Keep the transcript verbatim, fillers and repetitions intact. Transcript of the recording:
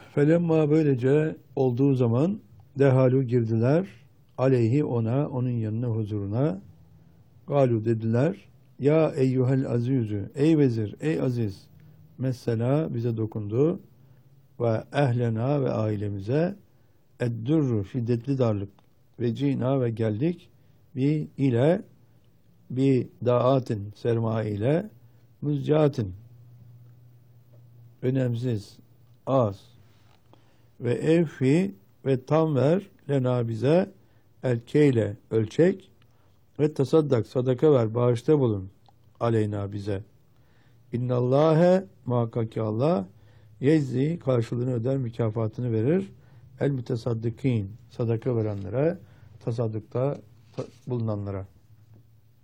Felemma böylece olduğu zaman dehalu girdiler aleyhi ona, onun yanına, huzuruna. Galu dediler, ya eyyuhel azizü, ey vezir, ey aziz, mesela bize dokundu ve ehlena ve ailemize eddurru, şiddetli darlık ve cina ve geldik bir ile bir daatin, sermaye ile müzcatin, önemsiz, az ve evfi ve tam ver lena bize elkeyle ölçek ve tasaddak, sadaka ver, bağışta bulun aleyna bize. İnnallâhe, muhakkak ki Allah yezzi, karşılığını öder, mükafatını verir. El mütesaddikin, sadaka verenlere, tasaddukta bulunanlara.